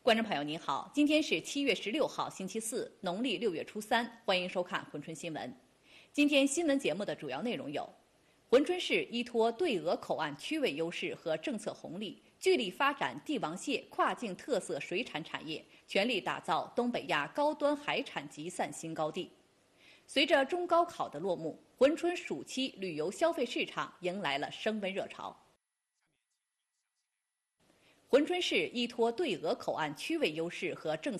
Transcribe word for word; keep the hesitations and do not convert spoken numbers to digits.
观众朋友您好，今天是七月十六号，星期四，农历六月初三，欢迎收看珲春新闻。今天新闻节目的主要内容有：珲春市依托对俄口岸区位优势和政策红利，聚力发展帝王蟹跨境特色水产产业，全力打造东北亚高端海产集散新高地。随着中高考的落幕，珲春暑期旅游消费市场迎来了升温热潮。珲春市依托对俄口岸区位优势和政策